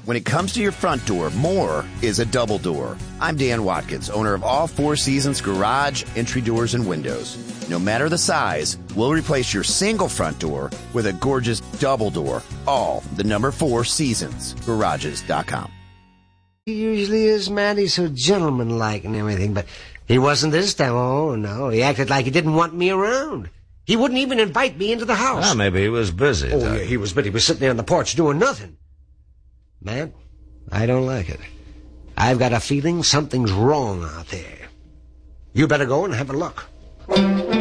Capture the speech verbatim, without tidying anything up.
When it comes to your front door, more is a double door. I'm Dan Watkins, owner of all Four Seasons Garage, Entry Doors, and Windows. No matter the size, we'll replace your single front door with a gorgeous double door. All the number Four Seasons Garages dot com. He usually is, man. He's so gentlemanlike and everything, but he wasn't this time. Oh, no. He acted like he didn't want me around. He wouldn't even invite me into the house. Well, maybe he was busy. Oh, yeah, he was, but he was sitting there on the porch doing nothing. Man, I don't like it. I've got a feeling something's wrong out there. You better go and have a look.